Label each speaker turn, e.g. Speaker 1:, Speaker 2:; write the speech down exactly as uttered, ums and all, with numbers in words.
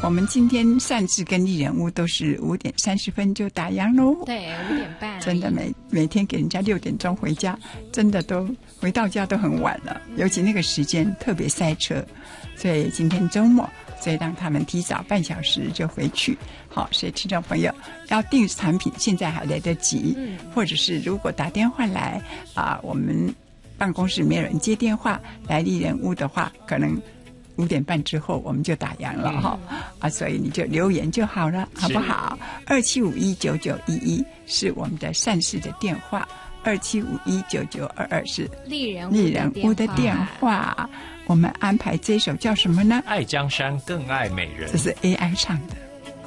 Speaker 1: 我们今天善智跟丽人屋都是五点三十分就打烊喽。
Speaker 2: 对，五点半。
Speaker 1: 真的每每天给人家六点钟回家，真的都回到家都很晚了，尤其那个时间特别塞车，所以今天周末，所以让他们提早半小时就回去。好，所以听众朋友要订产品，现在还来得及，嗯，或者是如果打电话来啊，我们办公室没有人接电话，来丽人屋的话，可能五点半之后我们就打烊了哈、嗯、啊，所以你就留言就好了，好不好？二七五一九九一一是我们的善事的电话，二七五一九九二二是
Speaker 2: 丽人
Speaker 1: 丽人屋的电话。我们安排这一首叫什么呢？
Speaker 3: 爱江山更爱美人，
Speaker 1: 这是 A I 唱的。